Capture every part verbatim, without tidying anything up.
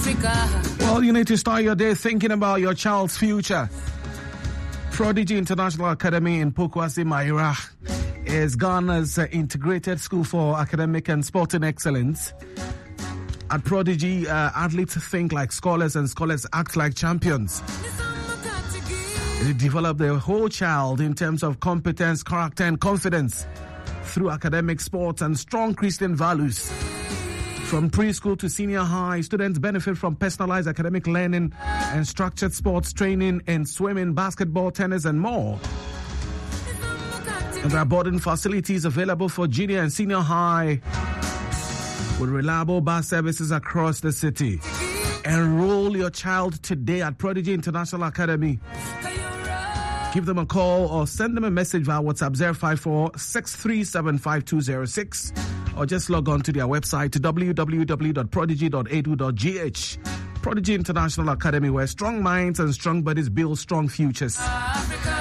Africa. Well, you need to start your day thinking about your child's future. Prodigy International Academy in Pokwasi, Maira is Ghana's uh, integrated school for academic and sporting excellence. At Prodigy, uh, athletes think like scholars and scholars act like champions. They develop the whole child in terms of competence, character, and confidence through academic, sports, and strong Christian values. From preschool to senior high, students benefit from personalized academic learning and structured sports training in swimming, basketball, tennis, and more. And there are boarding facilities available for junior and senior high with reliable bus services across the city. Enroll your child today at Prodigy International Academy. Give them a call or send them a message via WhatsApp zero five four, six three seven, five two zero six or just log on to their website w w w dot prodigy dot e d u dot g h. Prodigy International Academy, where strong minds and strong bodies build strong futures. Africa,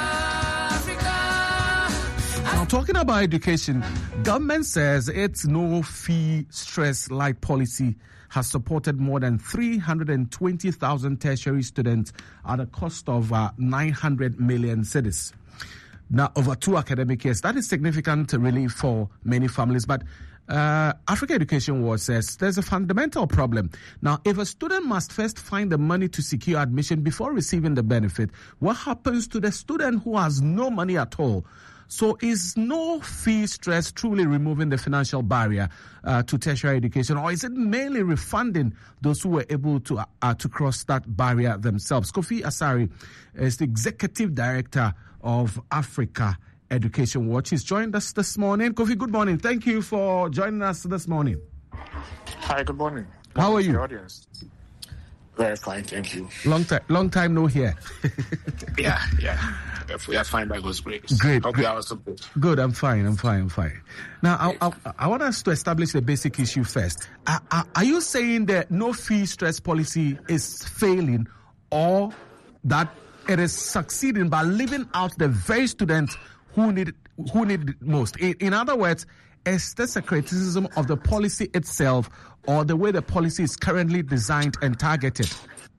Africa. Now, talking about education, government says its no-fee stress-light policy has supported more than three hundred twenty thousand tertiary students at a cost of uh, nine hundred million cedis. Now, over two academic years, that is significant relief for many families. But uh, Africa Education Watch says there's a fundamental problem. Now, if a student must first find the money to secure admission before receiving the benefit, what happens to the student who has no money at all? So is no fee stress truly removing the financial barrier uh, to tertiary education, or is it mainly refunding those who were able to uh, to cross that barrier themselves? Kofi Asare is the executive director of Africa Education Watch. He's joined us this morning. Kofi, good morning. Thank you for joining us this morning. Hi, good morning. How are you? The audience. Very fine, thank you. Long time, long time no here. yeah, yeah. If we are fine by God's grace. Great. Hope you are also good. Good, I'm fine, I'm fine, I'm fine. Now, I, I, I want us to establish the basic issue first. Are, are, are you saying that no fee stress policy is failing, or that it is succeeding by leaving out the very students who need who need it most? In, in other words, is this a criticism of the policy itself or the way the policy is currently designed and targeted?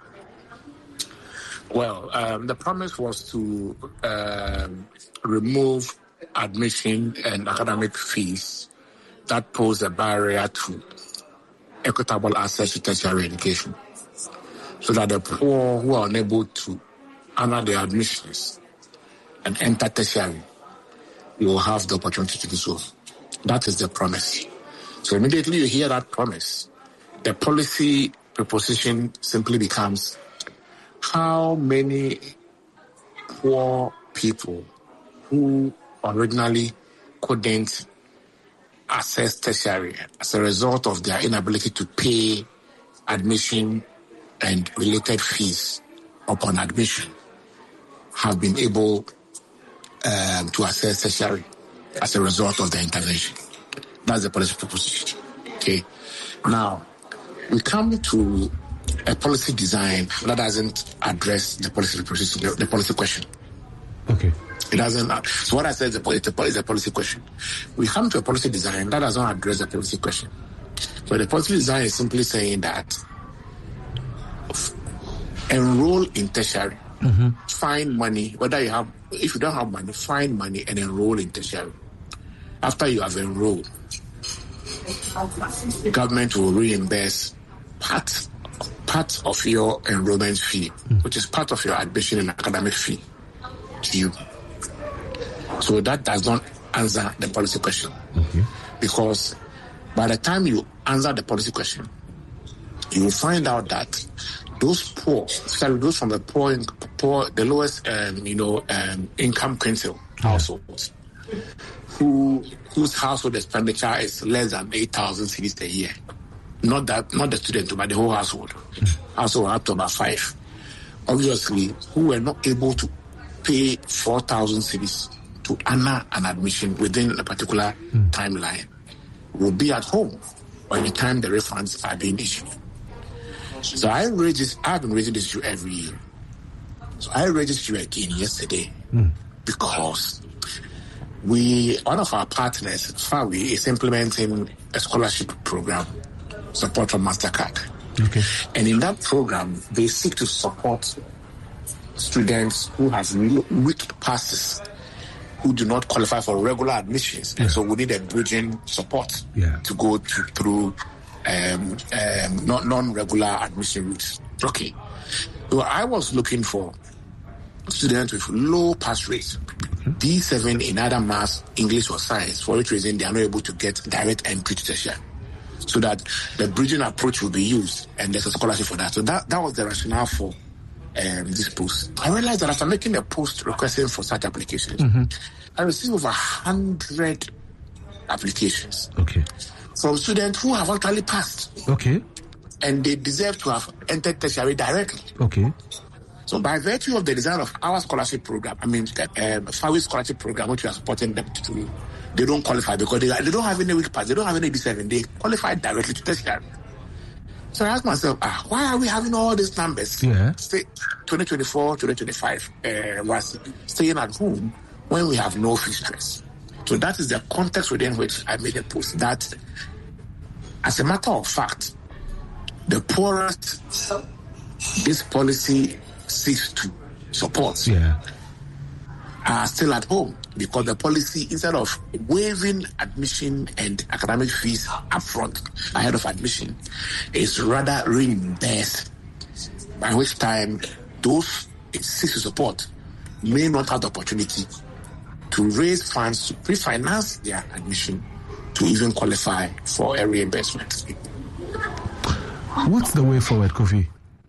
Well, um, the promise was to um, remove admission and academic fees that pose a barrier to equitable access to tertiary education, so that the poor who are unable to honor their admissions and enter tertiary will have the opportunity to do so. That is the promise. So immediately you hear that promise, the policy proposition simply becomes: how many poor people who originally couldn't access tertiary as a result of their inability to pay admission and related fees upon admission have been able um, to access tertiary as a result of the intervention. That's the policy proposition. Okay. Now, we come to a policy design that doesn't address the policy proposition, the, the policy question. Okay. It doesn't. So what I said is a, it's a, it's a policy question. We come to a policy design that does not address the policy question. So the policy design is simply saying that enroll in tertiary, mm-hmm. find money, whether you have, if you don't have money, find money and enroll in tertiary. After you have enrolled, the government will reimburse part, part of your enrollment fee, mm-hmm. which is part of your admission and academic fee to you. So that does not answer the policy question. Mm-hmm. Because by the time you answer the policy question, you will find out that those poor, especially those from the poor, poor the lowest, um, you know, um, income quintile households, who whose household expenditure is less than eight thousand cedis a year, not that, not the student, but the whole household, household up to about five. Obviously, who were not able to pay four thousand cedis to honor an admission within a particular mm. timeline, will be at home by the time the refunds are being issued. So I raise this, I've been raising this issue every year. So I raised this issue again yesterday mm. because we, one of our partners, Fawi, is implementing a scholarship program support from MasterCard. Okay. And in that program, they seek to support students who have weak passes, who do not qualify for regular admissions. Yeah. And so we need a bridging support yeah. to go to, through um, um, non- non-regular admission routes. Okay. So I was looking for students with low pass rates, D seven in either maths, English or science, for which reason they are not able to get direct entry to tertiary. So that the bridging approach will be used, and there's a scholarship for that. So that, that was the rationale for um, this post. I realized that after making a post requesting for such applications, mm-hmm. I received over one hundred applications. Okay. From students who have actually passed. Okay. And they deserve to have entered tertiary directly. Okay. So by virtue of the design of our scholarship program, I mean, um, Fawi scholarship program, which we are supporting them to do, they don't qualify because they, they don't have any weak pass, they don't have any D seven, they qualify directly to tertiary. So I asked myself, ah, why are we having all these numbers? Yeah. Stay, twenty twenty-four, twenty twenty-five uh, was staying at home when we have no fee stress. So that is the context within which I made a post that, as a matter of fact, the poorest this policy seeks to support yeah. are still at home, because the policy, instead of waiving admission and academic fees upfront ahead of admission, is rather reimbursed, by which time those it seeks to support may not have the opportunity to raise funds to pre-finance their admission to even qualify for a reimbursement. What's the way forward, Kofi?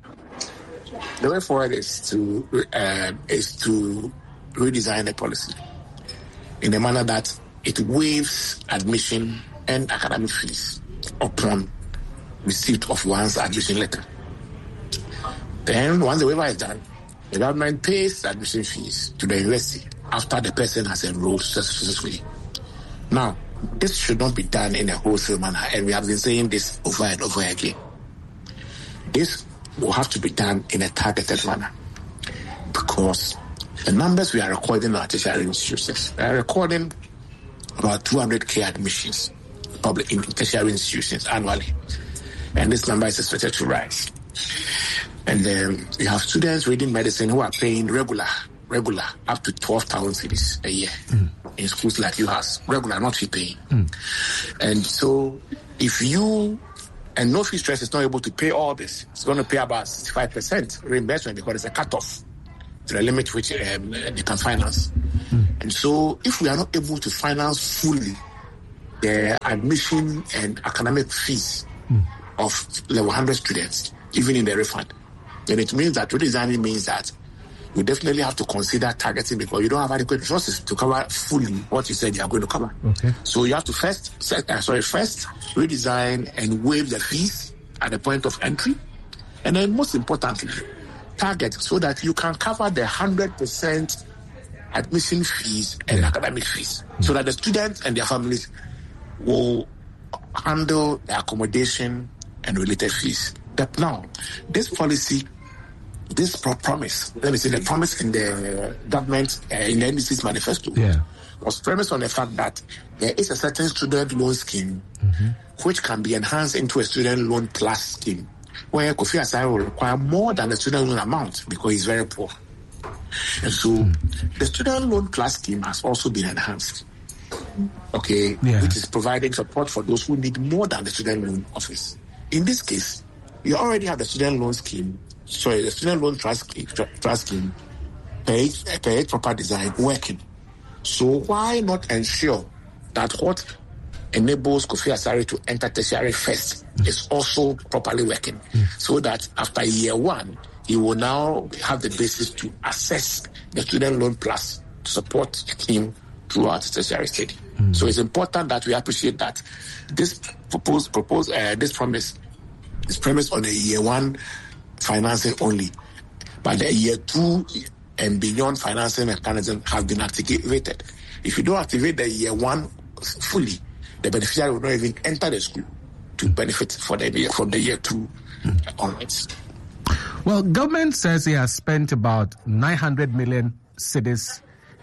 The way forward is to uh, is to redesign the policy in a manner that it waives admission and academic fees upon receipt of one's admission letter. Then, once the waiver is done, the government pays the admission fees to the university after the person has enrolled successfully. Now, this should not be done in a wholesale manner, and we have been saying this over and over again. This will have to be done in a targeted manner, because the numbers we are recording at tertiary institutions, we are recording about two hundred K admissions public in tertiary institutions annually, and this number is expected to rise. And then we have students reading medicine who are paying regular, regular up to twelve thousand cedis a year mm. in schools like U H A S, regular, not fee paying. Mm. And so, if you and no fee stress is not able to pay all this, it's going to pay about sixty-five percent reimbursement, because it's a cutoff to the limit which um, they can finance. Mm. And so, if we are not able to finance fully the admission and academic fees mm. of level one hundred students, even in the refund, then it means that redesigning means that you definitely have to consider targeting, because you don't have adequate resources to cover fully what you said you are going to cover. Okay. So you have to first, set, uh, sorry, first redesign and waive the fees at the point of entry, and then most importantly, target so that you can cover the one hundred percent admission fees and yeah. academic fees, mm-hmm. so that the students and their families will handle the accommodation and related fees. That now, this policy, this pro- promise, let me say the promise in the government, uh, in the N D C's manifesto, yeah. was premised on the fact that there is a certain student loan scheme mm-hmm. which can be enhanced into a student loan plus scheme, where Kofi Asare will require more than the student loan amount because he's very poor. And so mm. the student loan plus scheme has also been enhanced, okay, yeah. which is providing support for those who need more than the student loan office. In this case, you already have the student loan scheme, sorry, the student loan trust scheme, trust scheme, paid, paid proper design working. So why not ensure that what enables Kofi Asare to enter tertiary first is also properly working, mm. so that after year one, he will now have the basis to assess the student loan plus to support him throughout tertiary study. Mm. So it's important that we appreciate that this proposed, proposed, uh, this promise is premised on the year one financing only, but the year two and beyond financing mechanism have been activated. If you don't activate the year one fully, the beneficiary will not even enter the school to benefit for the year, from the year two mm. onwards. Well, government says it has spent about nine hundred million cedis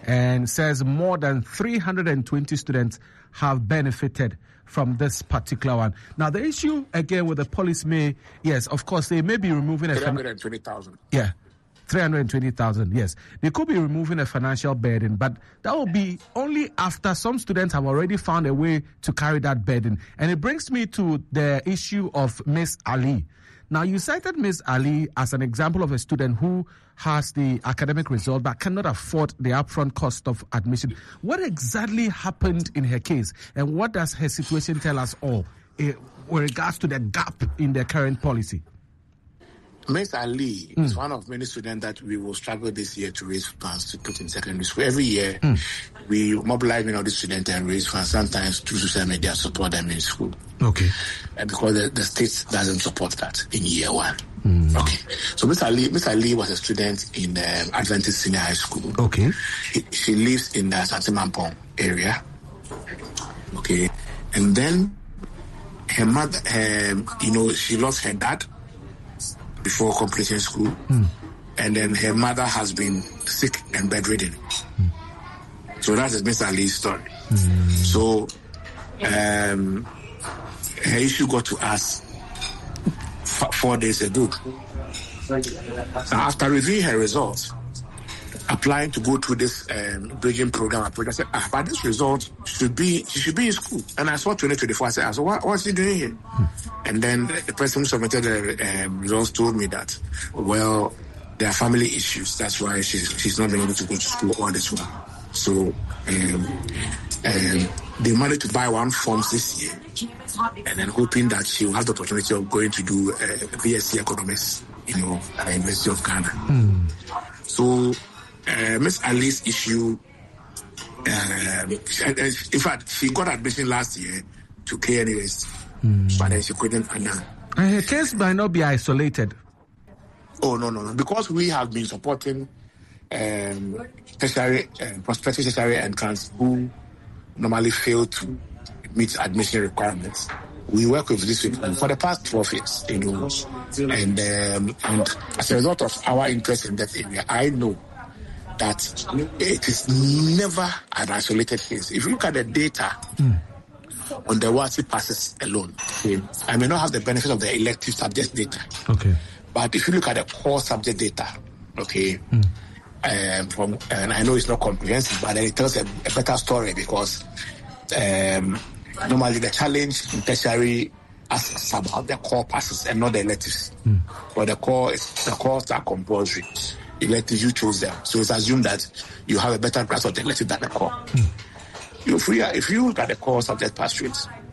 and says more than three hundred twenty students have benefited from this particular one. Now, the issue, again, with the police may, yes, of course, they may be removing a... three hundred twenty thousand. Yeah, three hundred twenty thousand, yes. They could be removing a financial burden, but that will be only after some students have already found a way to carry that burden. And it brings me to the issue of Miss Ali. Now, you cited Miss Ali as an example of a student who has the academic result but cannot afford the upfront cost of admission. What exactly happened in her case, and what does her situation tell us all uh, with regards to the gap in the current policy? Miss Ali mm. is one of many students that we will struggle this year to raise funds to put in secondary school. Every year, mm. we mobilize you know, the students and raise funds, sometimes through social media, support them in school. Okay. And because the, the state doesn't support that in year one. Mm. Okay. So Miss Ali, Miss Ali was a student in um, Adventist Senior High School. Okay. He, she lives in the Santimampong area. Okay. And then her mother, her, you know, she lost her dad before completing school, mm. and then her mother has been sick and bedridden. Mm. So that is Miss Ali's story. Mm. So um, her issue got to us f- four days ago. Now, after reviewing her results, applying to go through this um, bridging program, I said, ah, but this result should be, she should be in school. And I saw twenty twenty-four, I said, so what, what's she doing here? Hmm. And then the person who submitted the um, results told me that, well, there are family issues. That's why she's, she's not been able to go to school all this while. So um, um, they managed to buy one form this year, and then hoping that she will have the opportunity of going to do uh, B S c Economics, you know, at the University of Ghana. Hmm. So, Uh, Miss Ali's issue, um, in fact, she got admission last year to K N U S, mm. but then she couldn't announce. And her case might not be isolated. Oh, no, no, no. Because we have been supporting um, tertiary, uh, prospective tertiary entrants who normally fail to meet admission requirements. We work with these people for the past twelve years, you know, and, um, and as a result of our interest in that area, I know that it is never an isolated case. If you look at the data mm. on the W A S I passes alone, okay, I may not have the benefit of the elective subject data. Okay. But if you look at the core subject data, okay, mm. um, from and I know it's not comprehensive, but it tells a, a better story because um, normally the challenge in tertiary is about the core passes and not the electives. Mm. But the core is the cores are compulsory. Elective, you chose them. So it's assumed that you have a better grasp of the elective than the core. Mm. If, we are, if you look at the core subject pass rates,